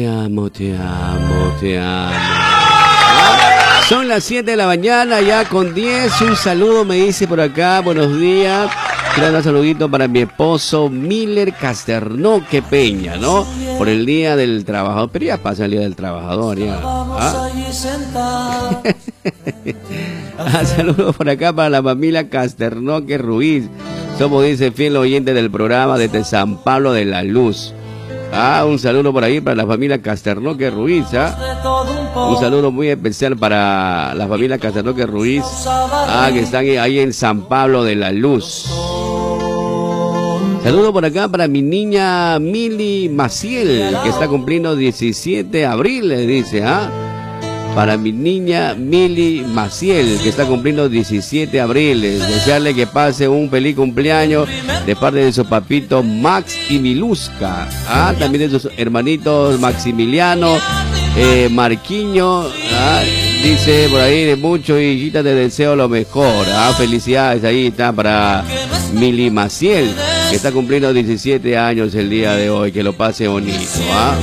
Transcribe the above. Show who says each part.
Speaker 1: Te amo, te amo, te amo. Son las 7 de la mañana, ya con 10. Un saludo me dice por acá, buenos días. Quiero dar un saludito para mi esposo Miller Casternoque Peña, ¿no? Por el Día del Trabajador. Pero ya pasa el Día del Trabajador, ya. Saludos por acá para la familia Casternoque Ruiz. Somos, dice, fiel oyente del programa desde San Pablo de la Luz. Un saludo por ahí para la familia Casternoque Ruiz, Un saludo muy especial para la familia Casternoque Ruiz, que están ahí en San Pablo de la Luz. Saludo por acá para mi niña Mili Maciel, que está cumpliendo 17 de abril, le dice, Para mi niña Mili Maciel, que está cumpliendo 17 de abril. Desearle que pase un feliz cumpleaños de parte de su papito Max y Miluska. También de sus hermanitos Maximiliano, Marquiño. Dice por ahí de mucho, hijita, te deseo lo mejor. Felicidades, ahí está para Mili Maciel, que está cumpliendo 17 años el día de hoy. Que lo pase bonito,